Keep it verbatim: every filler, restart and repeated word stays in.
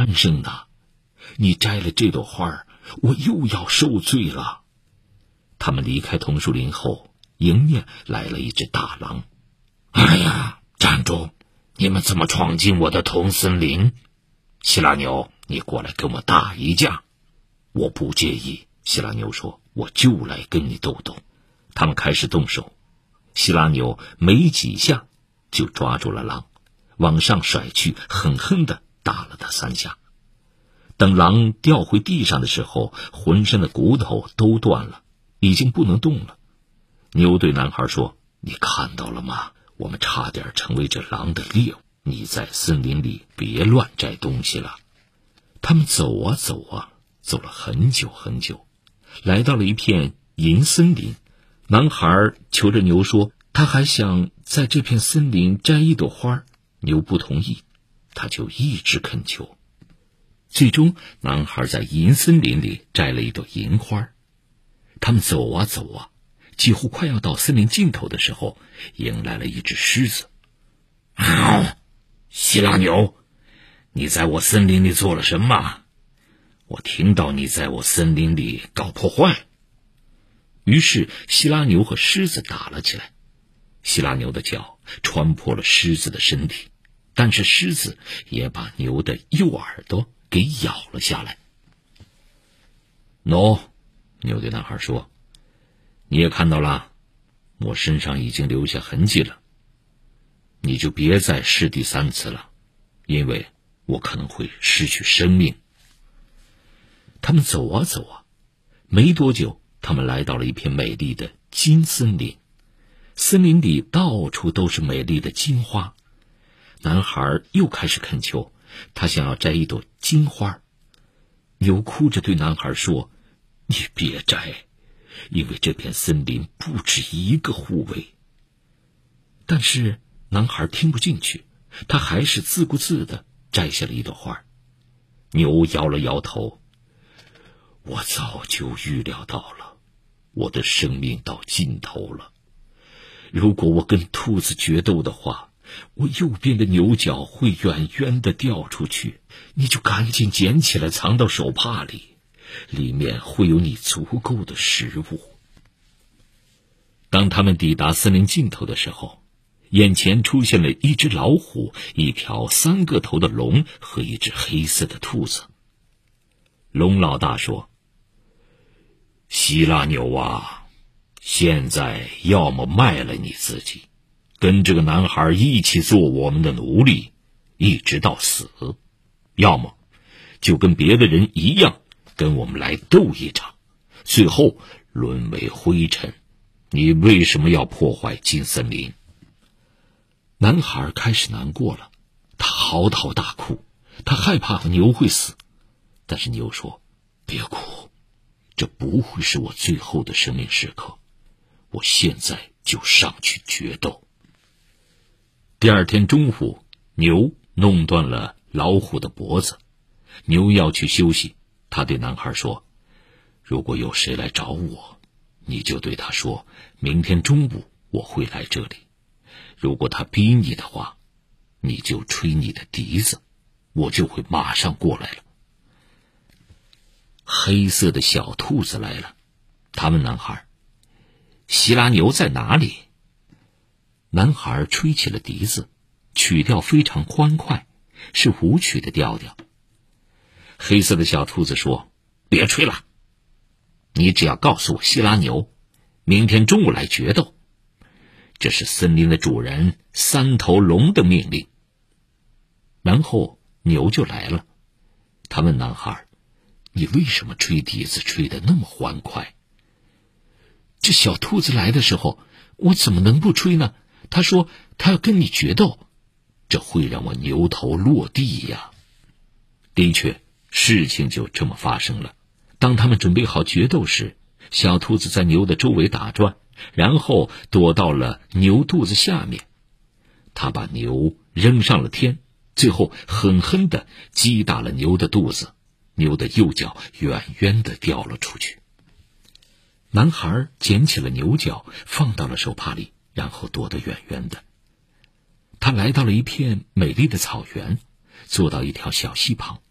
欢声呢。你摘了这朵花，我又要受罪了。他们离开桐树林后，迎面来了一只大狼。哎呀，站住！你们怎么闯进我的桐森林？希拉牛，你过来跟我打一架。我不介意，希拉牛说，我就来跟你斗斗。他们开始动手，希拉牛没几下就抓住了狼，往上甩去，狠狠地打了他三下。等狼掉回地上的时候，浑身的骨头都断了，已经不能动了。牛对男孩说，你看到了吗？我们差点成为这狼的猎物，你在森林里别乱摘东西了。他们走啊走啊，走了很久很久，来到了一片银森林。男孩求着牛说，他还想在这片森林摘一朵花。牛不同意，他就一直恳求。最终，男孩在银森林里摘了一朵银花。他们走啊走啊，几乎快要到森林尽头的时候，迎来了一只狮子。嗷！希拉牛，你在我森林里做了什么？我听到你在我森林里搞破坏。于是希拉牛和狮子打了起来。希拉牛的脚穿破了狮子的身体，但是狮子也把牛的右耳朵给咬了下来。喏，牛对男孩说，你也看到了，我身上已经留下痕迹了，你就别再试第三次了，因为我可能会失去生命。他们走啊走啊，没多久他们来到了一片美丽的金森林。森林里到处都是美丽的金花。男孩又开始恳求，他想要摘一朵金花。牛哭着对男孩说，你别摘，因为这片森林不止一个护卫。但是男孩听不进去，他还是自顾自地摘下了一朵花。牛摇了摇头，我早就预料到了，我的生命到尽头了。如果我跟兔子决斗的话，我右边的牛角会远远地掉出去，你就赶紧捡起来藏到手帕里，里面会有你足够的食物。当他们抵达森林尽头的时候，眼前出现了一只老虎，一条三个头的龙和一只黑色的兔子。龙老大说，希拉牛啊，现在要么卖了你自己，跟这个男孩一起做我们的奴隶，一直到死，要么就跟别的人一样，跟我们来斗一场，最后沦为灰尘。你为什么要破坏金森林？男孩开始难过了，他嚎啕大哭，他害怕牛会死。但是牛说，别哭，这不会是我最后的生命时刻，我现在就上去决斗。第二天中午，牛弄断了老虎的脖子，牛要去休息。他对男孩说，如果有谁来找我，你就对他说，明天中午我会来这里。如果他逼你的话，你就吹你的笛子，我就会马上过来了。黑色的小兔子来了，他问男孩，希拉牛在哪里？男孩吹起了笛子，曲调非常欢快，是舞曲的调调。黑色的小兔子说，别吹了，你只要告诉我希拉牛明天中午来决斗，这是森林的主人三头龙的命令。然后牛就来了，他问男孩，你为什么吹笛子吹得那么欢快？这小兔子来的时候，我怎么能不吹呢？他说他要跟你决斗，这会让我牛头落地呀。的确，事情就这么发生了。当他们准备好决斗时，小兔子在牛的周围打转，然后躲到了牛肚子下面。他把牛扔上了天，最后狠狠地击打了牛的肚子，牛的右脚远远地掉了出去。男孩捡起了牛角，放到了手帕里，然后躲得远远的。他来到了一片美丽的草原，坐到一条小溪旁，